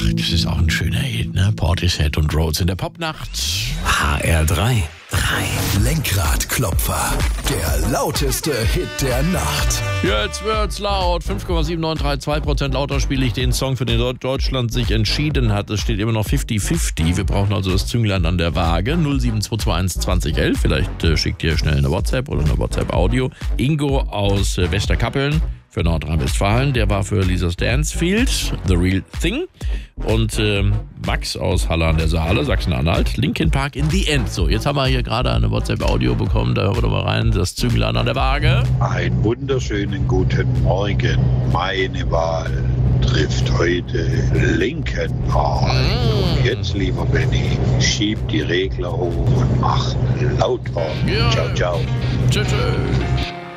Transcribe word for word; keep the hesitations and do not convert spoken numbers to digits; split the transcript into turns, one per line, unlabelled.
das ist auch ein schöner Hit, ne? Portishead und Rhodes in der Popnacht.
H R drei. drei.
Lenkradklopfer. Der lauteste Hit der Nacht.
Jetzt wird's laut. fünf Komma sieben neun drei zwei Prozent lauter spiele ich den Song, für den Deutschland sich entschieden hat. Es steht immer noch fünfzig fünfzig. Wir brauchen also das Zünglein an der Waage. null sieben zwei zwei eins zwanzig elf. Vielleicht äh, schickt ihr schnell eine WhatsApp oder eine WhatsApp-Audio. Ingo aus äh, Westerkappeln für Nordrhein-Westfalen. Der war für Lisa Stansfield, The Real Thing. Und ähm, Max aus Halle an der Saale, Sachsen-Anhalt, Linkin Park in the End. So, jetzt haben wir hier gerade eine WhatsApp-Audio bekommen. Da hören wir doch mal rein. Das Zünglein an der Waage.
Einen wunderschönen guten Morgen. Meine Wahl trifft heute Linkin Park. Mm. Und jetzt, lieber Benny, schieb die Regler hoch und mach lauter.
Ja.
Ciao, ciao.
Tschüss.